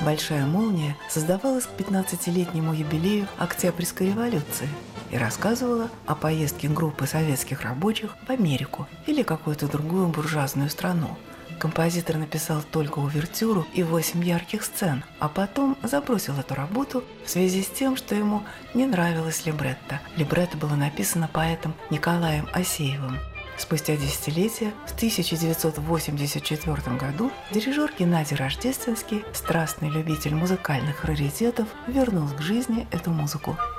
«Большая молния» создавалась к 15-летнему юбилею Октябрьской революции и рассказывала о поездке группы советских рабочих в Америку или какую-то другую буржуазную страну. Композитор написал только увертюру и 8 ярких сцен, а потом забросил эту работу в связи с тем, что ему не нравилось либретто. Либретто было написано поэтом Николаем Асеевым. Спустя десятилетия, в 1984 году, дирижер Геннадий Рождественский, страстный любитель музыкальных раритетов, вернул к жизни эту музыку.